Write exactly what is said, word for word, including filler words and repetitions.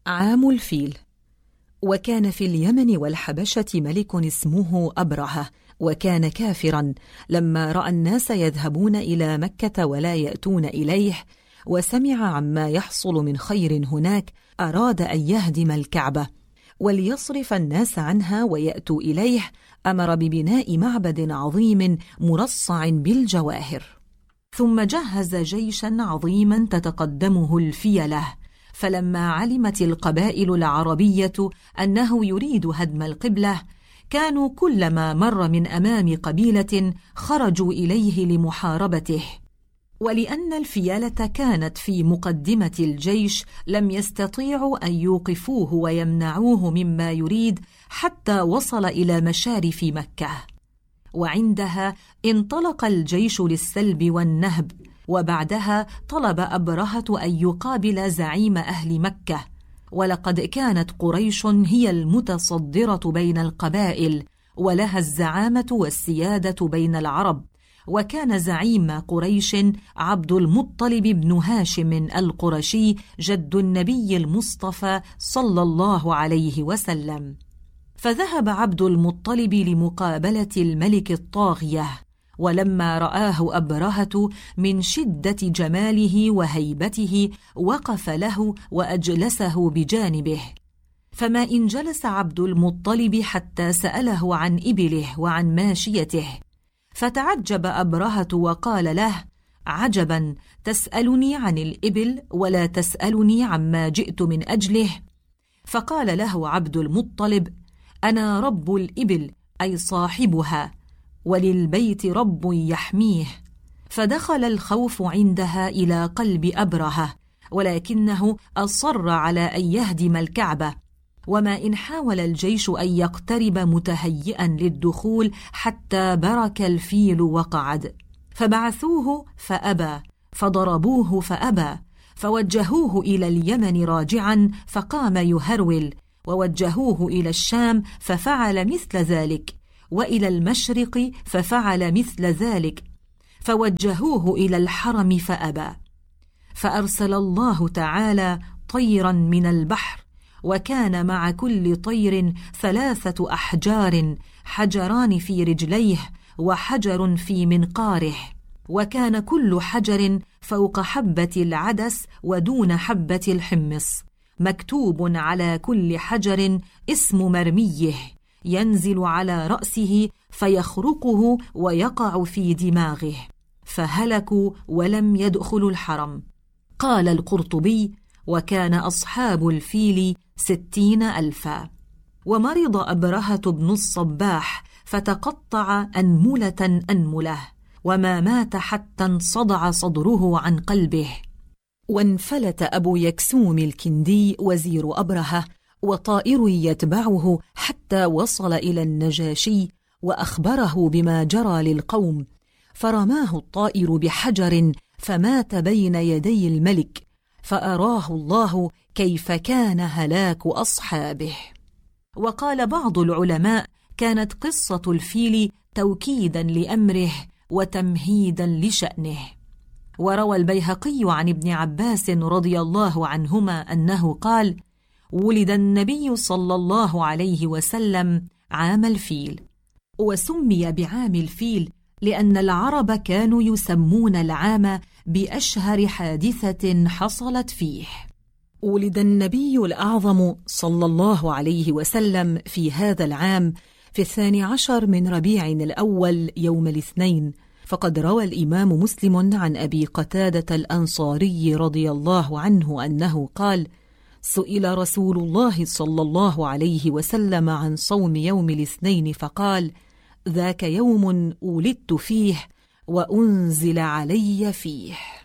عام الفيل. وكان في اليمن والحبشة ملك اسمه أبرهة، وكان كافرا. لما رأى الناس يذهبون إلى مكة ولا يأتون إليه، وسمع عما يحصل من خير هناك، أراد أن يهدم الكعبة وليصرف الناس عنها ويأتوا إليه. أمر ببناء معبد عظيم مرصع بالجواهر، ثم جهز جيشا عظيما تتقدمه الفيلة. فلما علمت القبائل العربية أنه يريد هدم القبلة، كانوا كلما مر من أمام قبيلة خرجوا إليه لمحاربته. ولأن الفيلة كانت في مقدمة الجيش، لم يستطيعوا أن يوقفوه ويمنعوه مما يريد حتى وصل إلى مشارف مكة. وعندها انطلق الجيش للسلب والنهب، وبعدها طلب أبرهة أن يقابل زعيم أهل مكة. ولقد كانت قريش هي المتصدرة بين القبائل، ولها الزعامة والسيادة بين العرب. وكان زعيم قريش عبد المطلب بن هاشم القرشي، جد النبي المصطفى صلى الله عليه وسلم. فذهب عبد المطلب لمقابلة الملك الطاغية، ولما رآه أبرهة من شدة جماله وهيبته وقف له وأجلسه بجانبه. فما إن جلس عبد المطلب حتى سأله عن إبله وعن ماشيته، فتعجب أبرهة وقال له: عجبا، تسألني عن الإبل ولا تسألني عما جئت من أجله؟ فقال له عبد المطلب: أنا رب الإبل، أي صاحبها، وللبيت رب يحميه. فدخل الخوف عندها إلى قلب أبرهة، ولكنه أصر على أن يهدم الكعبة. وما إن حاول الجيش أن يقترب متهيئا للدخول حتى برك الفيل وقعد، فبعثوه فأبى، فضربوه فأبى، فوجهوه إلى اليمن راجعا فقام يهرول، ووجهوه إلى الشام ففعل مثل ذلك، وإلى المشرق ففعل مثل ذلك، فوجهوه إلى الحرم فأبى. فأرسل الله تعالى طيرا من البحر، وكان مع كل طير ثلاثة أحجار، حجران في رجليه وحجر في منقاره، وكان كل حجر فوق حبة العدس ودون حبة الحمص، مكتوب على كل حجر اسم مرميه، ينزل على رأسه فيخرقه ويقع في دماغه، فهلكوا ولم يدخلوا الحرم. قال القرطبي: وكان أصحاب الفيل ستين ألفا. ومرض أبرهة بن الصباح فتقطع أنملة أنمله، وما مات حتى انصدع صدره عن قلبه. وانفلت أبو يكسوم الكندي وزير أبرهة وطائر يتبعه حتى وصل إلى النجاشي وأخبره بما جرى للقوم، فرماه الطائر بحجر فمات بين يدي الملك، فأراه الله كيف كان هلاك أصحابه. وقال بعض العلماء: كانت قصة الفيل توكيدا لأمره وتمهيدا لشأنه. وروى البيهقي عن ابن عباس رضي الله عنهما أنه قال: ولد النبي صلى الله عليه وسلم عام الفيل، وسمي بعام الفيل لأن العرب كانوا يسمون العام بأشهر حادثة حصلت فيه. ولد النبي الأعظم صلى الله عليه وسلم في هذا العام في الثاني عشر من ربيع الأول يوم الاثنين. فقد روى الإمام مسلم عن أبي قتادة الأنصاري رضي الله عنه أنه قال: سئل رسول الله صلى الله عليه وسلم عن صوم يوم الاثنين فقال: ذاك يوم ولدت فيه وأنزل علي فيه.